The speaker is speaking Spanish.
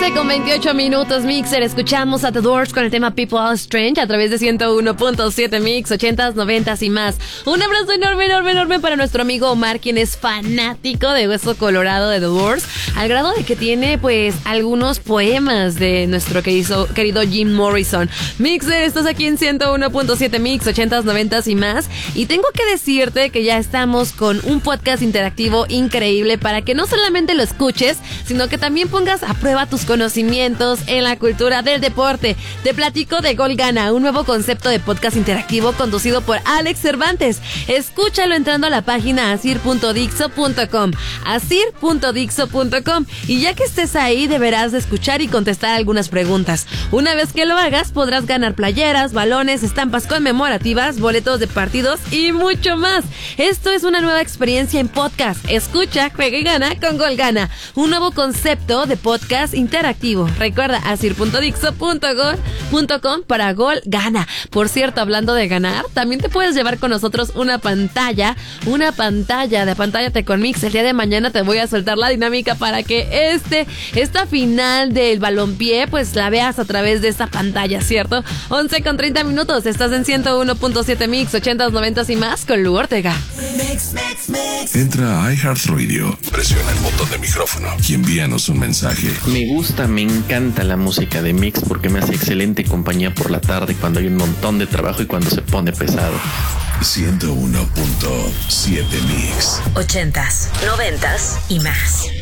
11:28 Mixer. Escuchamos a The Doors con el tema People Are Strange a través de 101.7 Mix, 80s, 90s y más. Un abrazo enorme para nuestro amigo Omar, quien es fanático de Hueso Colorado de The Doors, al grado de que tiene pues algunos poemas de nuestro querido Jim Morrison. Mixer, estás aquí en 101.7 Mix, 80s, 90s y más. Y tengo que decirte que ya estamos con un podcast interactivo increíble para que no solamente lo escuches, sino que también pongas a prueba tus conocimientos en la cultura del deporte. Te platico de Gol Gana, un nuevo concepto de podcast interactivo conducido por Alex Cervantes. Escúchalo entrando a la página asir.dixo.com, asir.dixo.com, y ya que estés ahí deberás de escuchar y contestar algunas preguntas. Una vez que lo hagas podrás ganar playeras, balones, estampas conmemorativas, boletos de partidos y mucho más. Esto es una nueva experiencia en podcast. Escucha, juega y gana con Gol Gana, un nuevo concepto de podcast interactivo. Recuerda asir.dixo.com para Gol Gana. Por cierto, hablando de ganar, también te puedes llevar con nosotros una pantalla de Apantallate con Mix. El día de mañana te voy a soltar la dinámica para que esta final del balompié pues la veas a través de esta pantalla, ¿cierto? 11:30. Estás en 101.7 Mix, 80s, 90s y más con Lu Ortega. Entra a iHeartRadio, presiona el botón de micrófono y envíanos un mensaje. Me encanta la música de Mix porque me hace excelente compañía por la tarde cuando hay un montón de trabajo y cuando se pone pesado. 101.7 Mix. 80s, 90s y más.